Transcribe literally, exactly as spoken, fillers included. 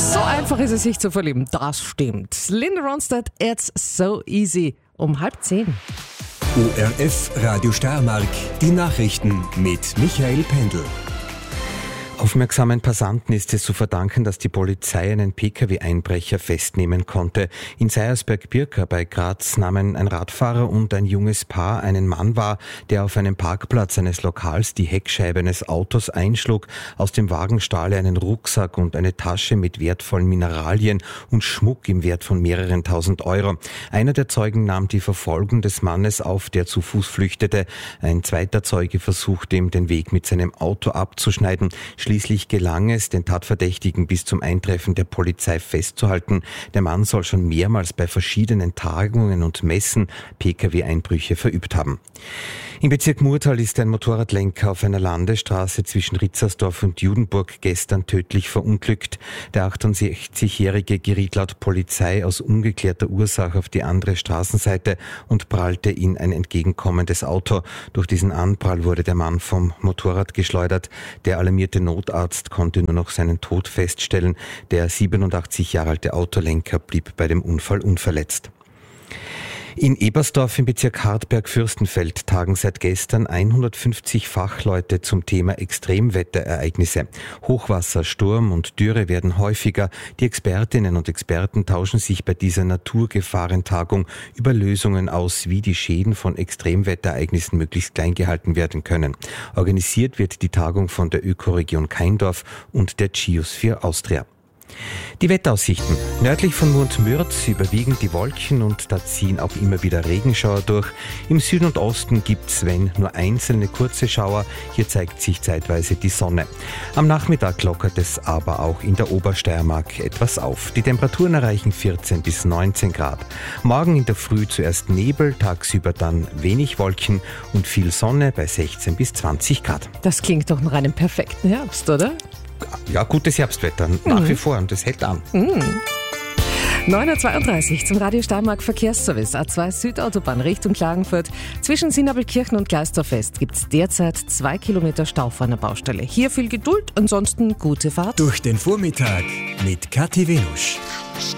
So einfach ist es, sich zu verlieben. Das stimmt. Linda Ronstadt, It's So Easy. Um halb zehn. O R F Radio Steiermark, die Nachrichten mit Michael Pendl. Aufmerksamen Passanten ist es zu verdanken, dass die Polizei einen P K W-Einbrecher festnehmen konnte. In Seiersberg-Birka bei Graz nahmen ein Radfahrer und ein junges Paar einen Mann wahr, der auf einem Parkplatz eines Lokals die Heckscheibe eines Autos einschlug. Aus dem Wagen stahl er einen Rucksack und eine Tasche mit wertvollen Mineralien und Schmuck im Wert von mehreren tausend Euro. Einer der Zeugen nahm die Verfolgung des Mannes auf, der zu Fuß flüchtete. Ein zweiter Zeuge versuchte ihm den Weg mit seinem Auto abzuschneiden. Schließlich gelang es, den Tatverdächtigen bis zum Eintreffen der Polizei festzuhalten. Der Mann soll schon mehrmals bei verschiedenen Tagungen und Messen P K W-Einbrüche verübt haben. Im Bezirk Murtal ist ein Motorradlenker auf einer Landesstraße zwischen Ritzersdorf und Judenburg gestern tödlich verunglückt. Der achtundsechzigjährige geriet laut Polizei aus ungeklärter Ursache auf die andere Straßenseite und prallte in ein entgegenkommendes Auto. Durch diesen Anprall wurde der Mann vom Motorrad geschleudert. Der alarmierte Notarzt konnte nur noch seinen Tod feststellen. Der siebenundachtzig Jahre alte Autolenker blieb bei dem Unfall unverletzt. In Ebersdorf im Bezirk Hartberg-Fürstenfeld tagen seit gestern hundertfünfzig Fachleute zum Thema Extremwetterereignisse. Hochwasser, Sturm und Dürre werden häufiger. Die Expertinnen und Experten tauschen sich bei dieser Naturgefahrentagung über Lösungen aus, wie die Schäden von Extremwetterereignissen möglichst klein gehalten werden können. Organisiert wird die Tagung von der Ökoregion Kaindorf und der Geosphere Austria. Die Wetteraussichten. Nördlich von Murtmürz überwiegen die Wolken und da ziehen auch immer wieder Regenschauer durch. Im Süden und Osten gibt's, wenn nur einzelne kurze Schauer. Hier zeigt sich zeitweise die Sonne. Am Nachmittag lockert es aber auch in der Obersteiermark etwas auf. Die Temperaturen erreichen vierzehn bis neunzehn Grad. Morgen in der Früh zuerst Nebel, tagsüber dann wenig Wolken und viel Sonne bei sechzehn bis zwanzig Grad. Das klingt doch nach einem perfekten Herbst, oder? Ja, gutes Herbstwetter, nach mhm. wie vor, und das hält an. Mhm. neun Uhr zweiunddreißig zum Radio Steiermark Verkehrsservice. A zwei Südautobahn Richtung Klagenfurt. Zwischen Sinnabelkirchen und Gleistorfest gibt es derzeit zwei Kilometer Stau vor einer Baustelle. Hier viel Geduld, ansonsten gute Fahrt. Durch den Vormittag mit Kathi Venusch.